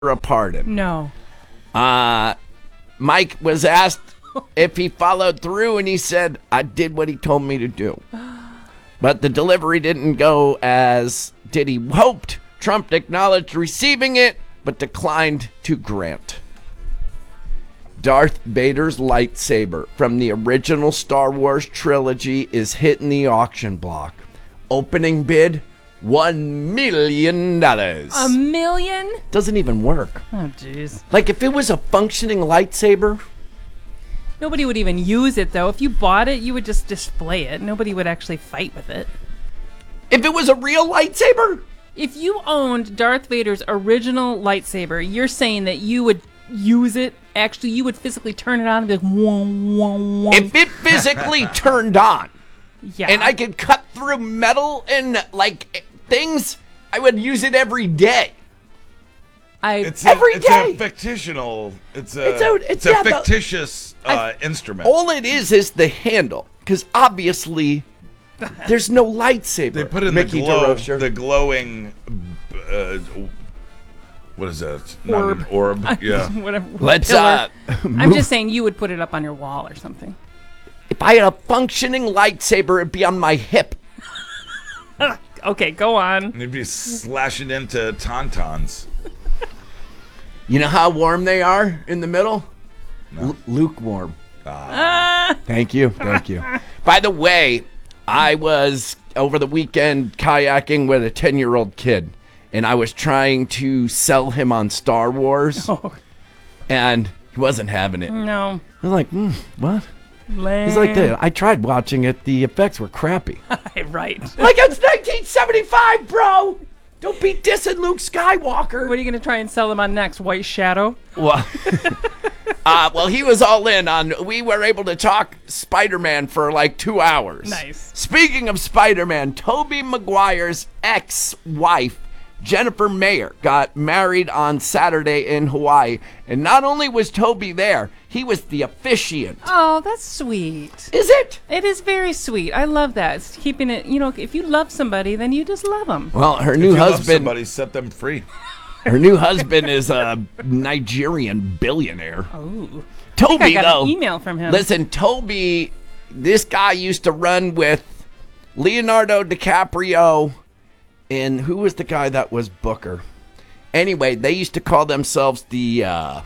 a pardon. No. Mike was asked if he followed through, and he said, I did what he told me to do. But the delivery didn't go as did he hoped. Trump acknowledged receiving it, but declined to grant. Darth Vader's lightsaber from the original Star Wars trilogy is hitting the auction block. Opening bid, $1 million. $1 million? Doesn't even work. Oh, jeez. Like, if it was a functioning lightsaber... Nobody would even use it, though. If you bought it, you would just display it. Nobody would actually fight with it. If it was a real lightsaber? If you owned Darth Vader's original lightsaber, you're saying that you would use it. Actually, you would physically turn it on and be like, whoa, whoa, whoa. If it physically turned on, yeah, and I could cut through metal and, like, things, I would use it every day. It's every day. A fictional. It's It's a fictitious instrument. All it is the handle, because obviously there's no lightsaber. They put in Mickey the glowing. What is that? Not Orb. an orb. Yeah. Whatever. Let's Pillar. move. I'm just saying you would put it up on your wall or something. If I had a functioning lightsaber, it'd be on my hip. Okay, go on. You'd be slashing into tauntauns. You know how warm they are in the middle? No. Lukewarm. Thank you. By the way, I was over the weekend kayaking with a 10-year-old kid, and I was trying to sell him on Star Wars, and he wasn't having it. No. I was like, what? Lame. He's like, I tried watching it. The effects were crappy. Right. Like, it's 1975, bro! Don't be dissing Luke Skywalker. What are you going to try and sell him on next? White Shadow? Well, well, he was all in on. We were able to talk Spider-Man for like 2 hours. Nice. Speaking of Spider-Man, Tobey Maguire's ex-wife, Jennifer Mayer, got married on Saturday in Hawaii. And not only was Tobey there, he was the officiant. Oh, that's sweet. Is it? It is very sweet. I love that. It's keeping it, if you love somebody, then you just love them. Well, her If new you love husband. somebody, set them free. Her new husband is a Nigerian billionaire. Oh. Toby, I got though. an email from him. Listen, Toby, this guy used to run with Leonardo DiCaprio, and who was the guy that was Booker? Anyway, they used to call themselves the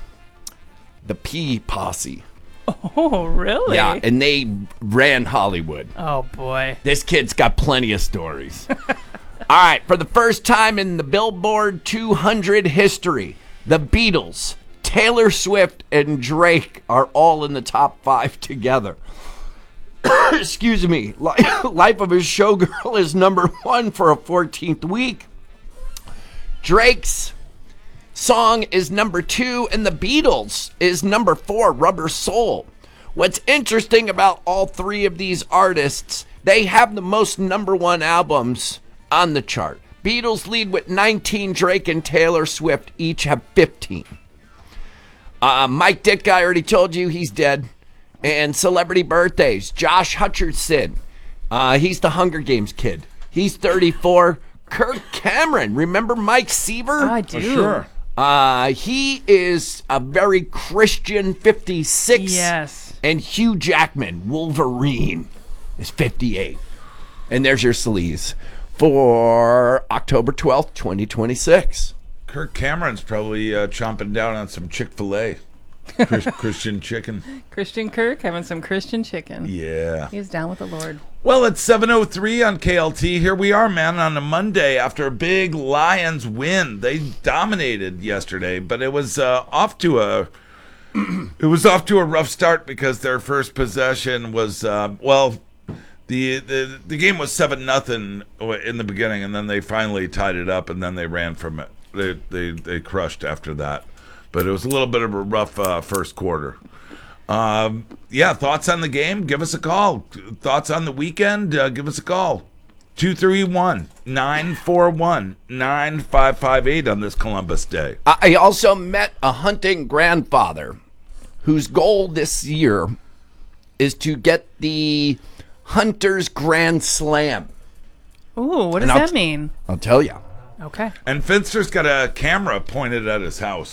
P Posse. Oh, really? Yeah, and they ran Hollywood. Oh, boy. This kid's got plenty of stories. All right, for the first time in the Billboard 200 history, the Beatles, Taylor Swift, and Drake are all in the top 5 together. Excuse me. Life of a Showgirl is number 1 for a 14th week. Drake's song is number 2, and the Beatles is number 4, Rubber Soul. What's interesting about all 3 of these artists, they have the most number 1 albums on the chart. Beatles lead with 19, Drake and Taylor Swift each have 15. Mike Ditka, I already told you, he's dead. And celebrity birthdays, Josh Hutcherson, he's the Hunger Games kid. He's 34. Kirk Cameron, remember Mike Seaver? I do. Sure. He is a very Christian 56. Yes. And Hugh Jackman, Wolverine, is 58. And there's your sleaze for October 12th, 2026. Kirk Cameron's probably chomping down on some Chick-fil-A. Christian chicken. Christian Kirk having some Christian chicken. Yeah. He's down with the Lord. Well, it's 7:03 on KLT. Here we are, man, on a Monday after a big Lions win. They dominated yesterday, but it was off to a rough start because their first possession was the game was 7-0 in the beginning, and then they finally tied it up, and then they ran from it. They crushed after that. But it was a little bit of a rough first quarter. Thoughts on the game? Give us a call. Thoughts on the weekend? Give us a call. 231-941-9558 on this Columbus Day. I also met a hunting grandfather whose goal this year is to get the Hunter's Grand Slam. Ooh, what does that mean? I'll tell you. Okay. And Finster's got a camera pointed at his house.